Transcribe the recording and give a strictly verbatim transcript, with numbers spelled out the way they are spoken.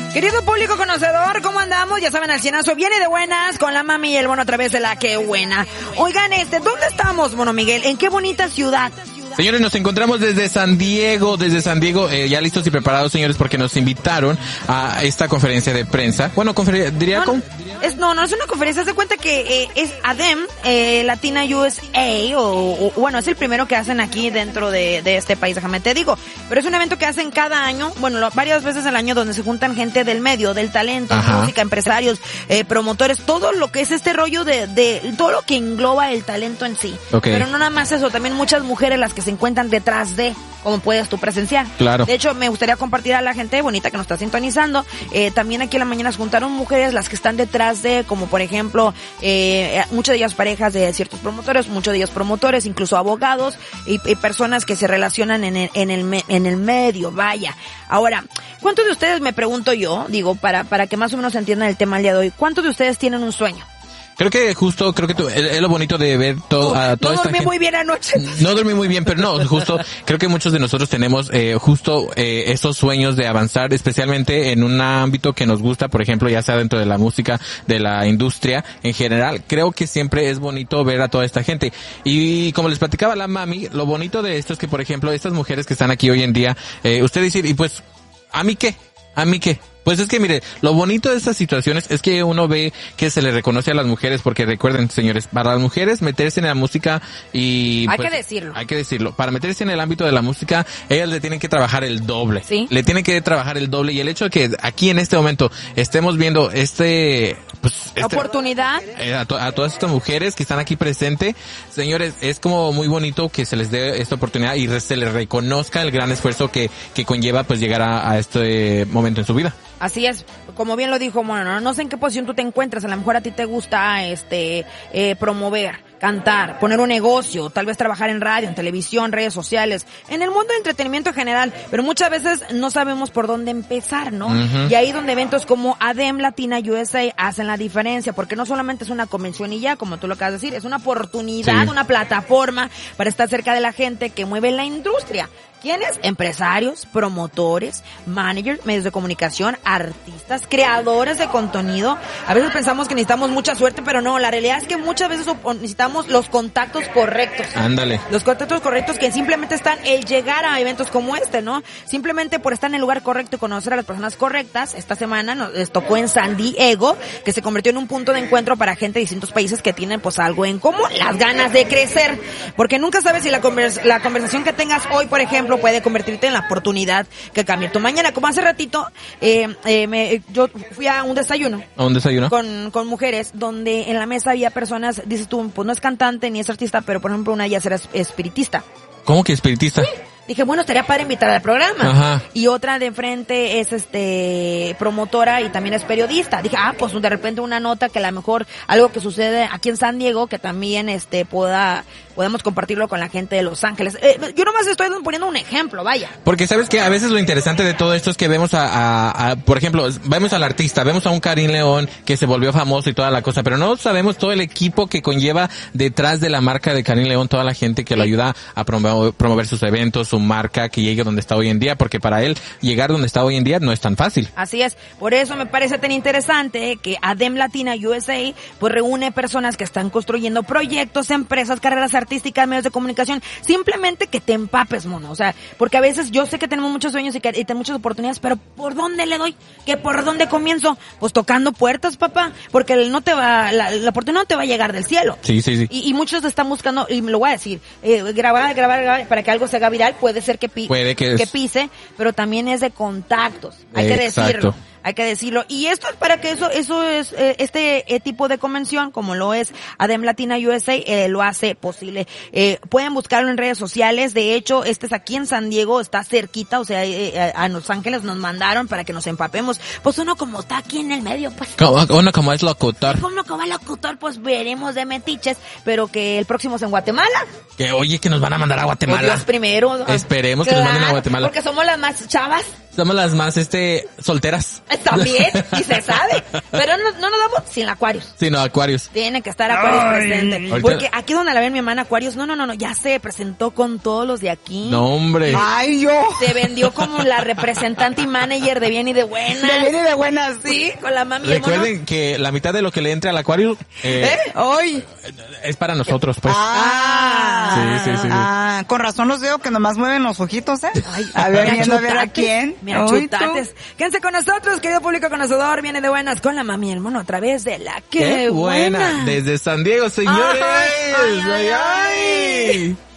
Querido público conocedor, ¿cómo andamos? Ya saben, al cienazo viene de buenas con la mami y el bono a través de la que buena. Oigan, este, ¿dónde estamos, Mono Miguel? ¿En qué bonita ciudad? Señores, nos encontramos desde San Diego, desde San Diego, eh, ya listos y preparados, señores, porque nos invitaron a esta conferencia de prensa. Bueno, confer- diría no, con... es, no, no es una conferencia, haz de cuenta que eh, es ADEM, eh, Latina U S A, o, o bueno, es el primero que hacen aquí dentro de, de este país, déjame te digo, pero es un evento que hacen cada año, bueno, lo, varias veces al año, donde se juntan gente del medio, del talento, Ajá. música, empresarios, eh, promotores, todo lo que es este rollo de, de, todo lo que engloba el talento en sí. Okay. Pero no nada más eso, también muchas mujeres las que se encuentran detrás de, como puedes tú presenciar. Claro. De hecho, me gustaría compartir a la gente bonita que nos está sintonizando, eh, también aquí en la mañana se juntaron mujeres las que están detrás de, como por ejemplo, eh, muchas de ellas parejas de ciertos promotores, muchos de ellos promotores, incluso abogados y, y personas que se relacionan en el, en el, me, en el medio, vaya. Ahora, ¿cuántos de ustedes, me pregunto yo, digo, para, para que más o menos entiendan el tema el día de hoy, ¿cuántos de ustedes tienen un sueño? Creo que justo, creo que tú, es, es lo bonito de ver todo, a toda no esta dormí gente. muy bien anoche. No dormí muy bien, pero no, justo, creo que muchos de nosotros tenemos, eh, justo, eh, esos sueños de avanzar, especialmente en un ámbito que nos gusta, por ejemplo, ya sea dentro de la música, de la industria en general. Creo que siempre es bonito ver a toda esta gente. Y como les platicaba la mami, lo bonito de esto es que, por ejemplo, estas mujeres que están aquí hoy en día, eh, usted dice, y pues, ¿a mí qué? ¿A mí qué? Pues es que mire, lo bonito de estas situaciones es que uno ve que se le reconoce a las mujeres, porque recuerden, señores, para las mujeres meterse en la música y... Hay pues, que decirlo. Hay que decirlo. Para meterse en el ámbito de la música, ellas le tienen que trabajar el doble. Sí. Le tienen que trabajar el doble, y el hecho de que aquí en este momento estemos viendo este... pues este, oportunidad. Eh, a, to- a todas estas mujeres que están aquí presentes, señores, es como muy bonito que se les dé esta oportunidad y re- se les reconozca el gran esfuerzo que, que conlleva pues llegar a, a este momento en su vida. Así es, como bien lo dijo Mono, no, no sé en qué posición tú te encuentras, a lo mejor a ti te gusta este eh, promover, cantar, poner un negocio, tal vez trabajar en radio, en televisión, redes sociales, en el mundo del entretenimiento en general, pero muchas veces no sabemos por dónde empezar, ¿no? Uh-huh. Y ahí donde eventos como ADEM Latina U S A hacen la diferencia, porque no solamente es una convención y ya, como tú lo acabas de decir, es una oportunidad, sí. Una plataforma para estar cerca de la gente que mueve la industria. ¿Quiénes? Empresarios, promotores, managers, medios de comunicación, artistas, creadores de contenido. A veces pensamos que necesitamos mucha suerte, pero no, la realidad es que muchas veces necesitamos los contactos correctos. Ándale. Los contactos correctos que simplemente están el llegar a eventos como este, ¿no? Simplemente por estar en el lugar correcto y conocer a las personas correctas. Esta semana nos les tocó en San Diego, que se convirtió en un punto de encuentro para gente de distintos países que tienen pues algo en común, las ganas de crecer. Porque nunca sabes si la, convers- la conversación que tengas hoy, por ejemplo, puede convertirte en la oportunidad que cambie tu mañana. Como hace ratito, eh, eh, me, yo fui a un desayuno. ¿A un desayuno? Con, con mujeres, donde en la mesa había personas, dices tú, pues no es cantante ni es artista, pero por ejemplo una de ellas era espiritista. ¿Cómo que espiritista? Sí. Dije, bueno, estaría padre invitar al programa. Ajá. Y otra de enfrente es este promotora y también es periodista. Dije, ah, pues de repente una nota que a lo mejor algo que sucede aquí en San Diego, que también este pueda podemos compartirlo con la gente de Los Ángeles. Eh, yo nomás estoy poniendo un ejemplo, vaya. Porque sabes que a veces lo interesante de todo esto es que vemos a, a, a por ejemplo, vemos al artista, vemos a un Karim León que se volvió famoso y toda la cosa, pero no sabemos todo el equipo que conlleva detrás de la marca de Karim León, toda la gente que lo ayuda a promover, promover sus eventos, su marca, que llegue donde está hoy en día, porque para él llegar donde está hoy en día no es tan fácil. Así es, por eso me parece tan interesante que ADEM Latina U S A pues reúne personas que están construyendo proyectos, empresas, carreras artísticas, medios de comunicación, simplemente que te empapes, mono, o sea, porque a veces yo sé que tenemos muchos sueños y que y tenemos muchas oportunidades, pero ¿por dónde le doy? ¿Que por dónde comienzo? Pues tocando puertas, papá, porque no te va, la, la oportunidad no te va a llegar del cielo. Sí, sí, sí. Y, y muchos están buscando, y me lo voy a decir, eh, grabar, grabar, grabar, para que algo se haga viral, puede ser que, pi- puede que, que es... pise, pero también es de contactos, hay Exacto. que decirlo. Hay que decirlo. Y esto es para que eso, eso es, eh, este eh, tipo de convención, como lo es ADEM Latina U S A, eh, lo hace posible. Eh, pueden buscarlo en redes sociales. De hecho, este es aquí en San Diego, está cerquita, o sea, eh, a Los Ángeles nos mandaron para que nos empapemos. Pues uno como está aquí en el medio, pues. Como, uno como es locutor. Como como es locutor, pues veremos de metiches, pero que el próximo es en Guatemala. Que oye, que nos van a mandar a Guatemala. Pues Dios primero. Esperemos claro, que nos manden a Guatemala. Porque somos las más chavas. Somos las más, este, solteras. También, y se sabe. Pero no, no nos damos sin Aquarius. Sí, no, Aquarius. Tiene que estar Aquarius Ay. presente. Ahorita- Porque aquí donde la ven mi hermana Aquarius, no, no, no, no, ya se presentó con todos los de aquí. No, hombre. Ay, yo. Se vendió como la representante y manager de bien y de buenas. De bien y de buenas. Sí, con la mami y el mono. Recuerden que la mitad de lo que le entre al Aquarius eh, ¿Eh? Hoy. es para nosotros, pues. Ah, Sí, sí, sí, sí. Ah, con razón los veo que nomás mueven los ojitos, ¿eh? Ay, a ver, me viendo a ver a achutates, quién. Me Ay, tú. achutates. Quédense con nosotros, querido público conocedor. Viene de buenas con la mami y el mono a través de la que Qué buena. Desde San Diego, señores. Ay, ay, ay, Ay, ay.